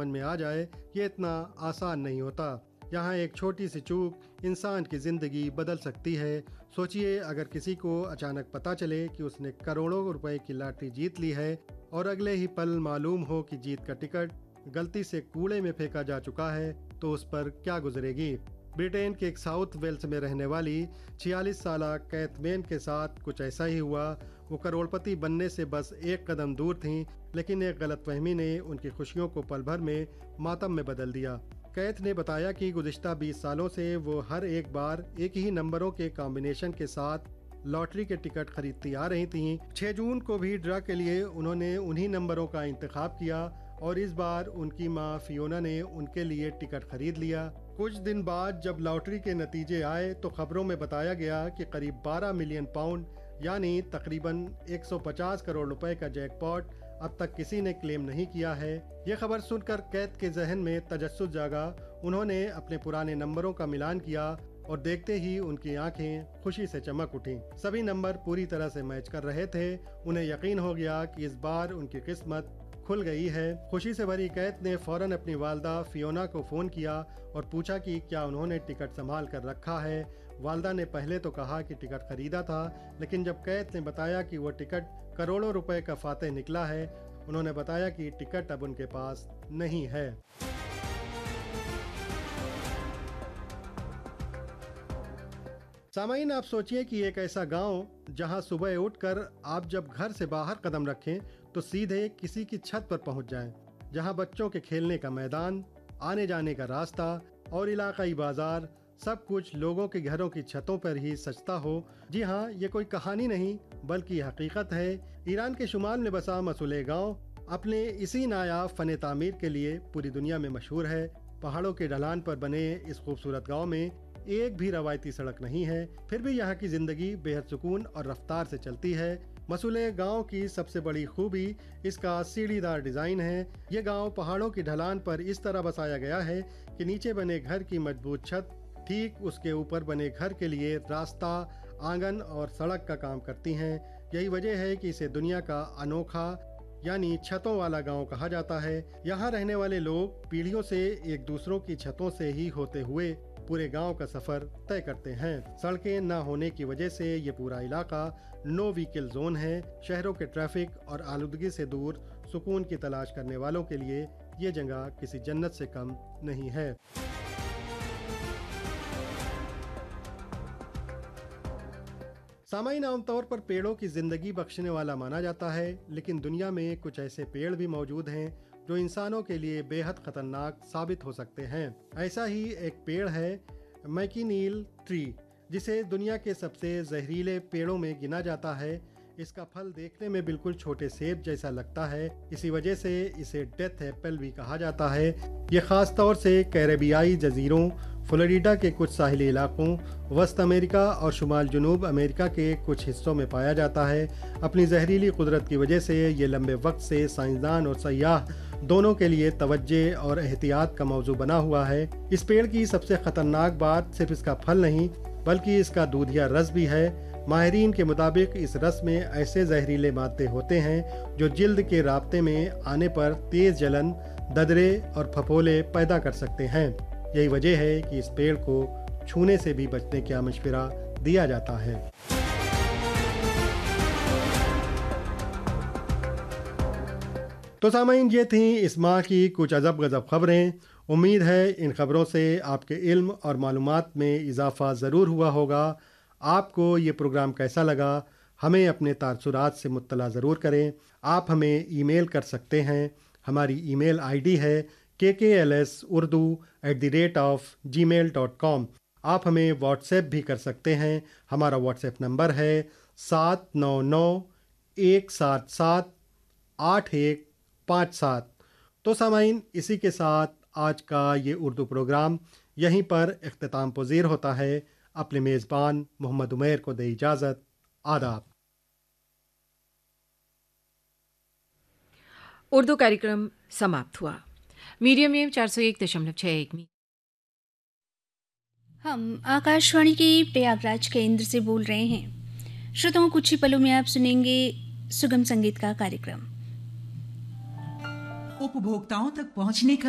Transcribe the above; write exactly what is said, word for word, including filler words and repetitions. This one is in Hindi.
समझ में आ जाए ये इतना आसान नहीं होता। यहाँ एक छोटी सी चूक इंसान की ज़िंदगी बदल सकती है। सोचिए अगर किसी को अचानक पता चले कि उसने करोड़ों रुपए की लॉटरी जीत ली है और अगले ही पल मालूम हो कि जीत का टिकट गलती से कूड़े में फेंका जा चुका है, तो उस पर क्या गुजरेगी। ब्रिटेन के एक साउथ वेल्स में रहने वाली छियालीस साल कैथमेन के साथ कुछ ऐसा ही हुआ। वो करोड़पति बनने से बस एक कदम दूर थीं, लेकिन एक गलतफहमी ने उनकी खुशियों को पल भर में मातम में बदल दिया। कैथ ने बताया कि गुज़िश्ता बीस सालों से वो हर एक बार एक ही नंबरों के कॉम्बिनेशन के साथ लॉटरी के टिकट खरीदती आ रही थीं। छह जून को भी ड्रा के लिए उन्होंने उन्हीं नंबरों का इंतखाब किया और इस बार उनकी मां फियोना ने उनके लिए टिकट खरीद लिया। कुछ दिन बाद जब लॉटरी के नतीजे आए तो खबरों में बताया गया कि करीब बारह मिलियन पाउंड यानी तकरीबन एक सौ पचास करोड़ रुपए का जैकपॉट अब तक किसी ने क्लेम नहीं किया है। यह खबर सुनकर कैथ के जहन में तजस्सुस जागा। उन्होंने अपने पुराने नंबरों का मिलान किया और देखते ही उनकी आंखें खुशी से चमक उठीं। सभी नंबर पूरी तरह से मैच कर रहे थे। उन्हें यकीन हो गया कि इस बार उनकी किस्मत खुल गई है। खुशी से भरी कैथ ने फौरन अपनी वालदा फियोना को फ़ोन किया और पूछा कि क्या उन्होंने टिकट संभाल कर रखा है। वालदा ने पहले तो कहा कि टिकट खरीदा था, लेकिन जब कैथ ने बताया कि वो टिकट करोड़ों रुपए का फातेह निकला है, उन्होंने बताया कि टिकट अब उनके पास नहीं है। सामाइन, आप सोचिए कि एक ऐसा गांव जहां सुबह उठकर आप जब घर से बाहर कदम रखें तो सीधे किसी की छत पर पहुंच जाएं, जहां बच्चों के खेलने का मैदान, आने जाने का रास्ता और इलाकाई बाजार सब कुछ लोगों के घरों की छतों पर ही सजता हो। जी हाँ, ये कोई कहानी नहीं बल्कि हकीकत है। ईरान के शुमाल में बसा मसूले गांव अपने इसी नायाब फन तामीर के लिए पूरी दुनिया में मशहूर है। पहाड़ों के ढलान पर बने इस खूबसूरत गांव में एक भी रवायती सड़क नहीं है, फिर भी यहाँ की जिंदगी बेहद सुकून और रफ्तार से चलती है। मसूले गांव की सबसे बड़ी खूबी इसका सीढ़ीदार डिजाइन है। ये गांव पहाड़ों की ढलान पर इस तरह बसाया गया है कि नीचे बने घर की मजबूत छत ठीक उसके ऊपर बने घर के लिए रास्ता, आंगन और सड़क का काम करती हैं। यही वजह है कि इसे दुनिया का अनोखा यानी छतों वाला गांव कहा जाता है। यहाँ रहने वाले लोग पीढ़ियों से एक दूसरों की छतों से ही होते हुए पूरे गांव का सफर तय करते हैं। सड़कें न होने की वजह से ये पूरा इलाका नो व्हीकल जोन है। शहरों के ट्रैफिक और आलूदगी से दूर सुकून की तलाश करने वालों के लिए ये जगह किसी जन्नत से कम नहीं है। सामाइन, आमतौर पर पेड़ों की जिंदगी बख्शने वाला माना जाता है, लेकिन दुनिया में कुछ ऐसे पेड़ भी मौजूद हैं जो इंसानों के लिए बेहद खतरनाक साबित हो सकते हैं। ऐसा ही एक पेड़ है मैकिनील ट्री, जिसे दुनिया के सबसे जहरीले पेड़ों में गिना जाता है। इसका फल देखने में बिल्कुल छोटे सेब जैसा लगता है, इसी वजह से इसे डेथ एप्पल भी कहा जाता है। ये खास तौर से कैरेबियाई जजीरों, फ्लोरिडा के कुछ साहिली इलाकों, वस्त अमेरिका और शुमाल जनूब अमेरिका के कुछ हिस्सों में पाया जाता है। अपनी जहरीली कुदरत की वजह से ये लंबे वक्त से साइंसदान और सयाह दोनों के लिए तवज्जे और एहतियात का मौजू बना हुआ है। इस पेड़ की सबसे खतरनाक बात सिर्फ इसका फल नहीं बल्कि इसका दूधिया रस भी है। माहिरीन के मुताबिक इस रस में ऐसे जहरीले मादे होते हैं जो जिल्द के राब्ते में आने पर तेज जलन, ददरे और फफोले पैदा कर सकते हैं। यही वजह है कि इस पेड़ को छूने से भी बचने का मशवरा दिया जाता है। तो सामाइन, ये थी इस माह की कुछ अजब गजब खबरें। उम्मीद है इन खबरों से आपके इल्म और मालूमात में इजाफा ज़रूर हुआ होगा। आपको ये प्रोग्राम कैसा लगा हमें अपने तासुरात से मुत्तला ज़रूर करें। आप हमें ईमेल कर सकते हैं। हमारी ईमेल आईडी है के के L S Urdu at the rate of ji mail dot com. आप हमें व्हाट्सएप भी कर सकते हैं। हमारा व्हाट्सएप नंबर है सात नौ नौ एक सात सात आठ एक पाँच सात। तो सामाइन, इसी के साथ आज का ये उर्दू प्रोग्राम यहीं पर इख्तिताम पज़ीर होता है। अपने मेज़बान मोहम्मद उमैर को दे इजाज़त। आदाब। उर्दू कार्यक्रम समाप्त हुआ। मीडियम वेव चार सौ एक दशमलव छः एक मी हम आकाशवाणी के प्रयागराज केंद्र से बोल रहे हैं। श्रोताओं, कुछ ही पलों में आप सुनेंगे सुगम संगीत का कार्यक्रम। उपभोक्ताओं तक पहुंचने का